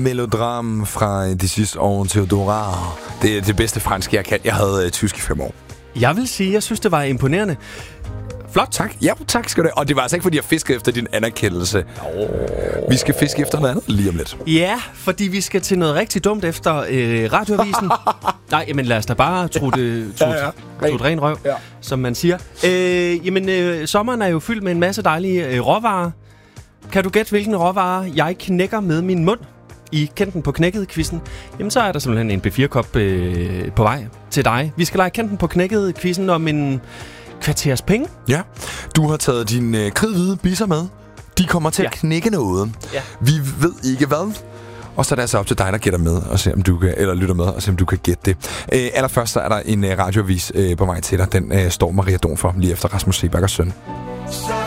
Melodram fra de sidste år til Theodora. Det er det bedste franske, jeg kan. Jeg havde tysk i 5 år. Jeg vil sige, jeg synes, det var imponerende. Flot. Tak. Ja, tak skal du have. Og det var altså ikke, fordi jeg fiskede efter din anerkendelse. Vi skal fiske efter noget andet lige om lidt. Ja, fordi vi skal til noget rigtig dumt efter radioavisen. Nej, men lad os da bare tro det ren røv, som man siger. Sommeren er jo fyldt med en masse dejlige råvarer. Kan du gætte, hvilken råvarer jeg knækker med min mund? I Kendt den på knækket-quizzen, jamen så er der simpelthen en B4-kop på vej til dig. Vi skal lege Kendt den på knækket-quizzen om en kvarters penge. Ja, du har taget din kridhvide bisser med. De kommer til at knække noget. Ja. Vi ved ikke hvad. Og så er det altså op til dig, der gætter med, og se, om du kan, eller lytter med, og se, om du kan gætte det. Allerførst så er der en radioavis på vej til dig. Den står Maria Don for lige efter Rasmus Seebachers søn.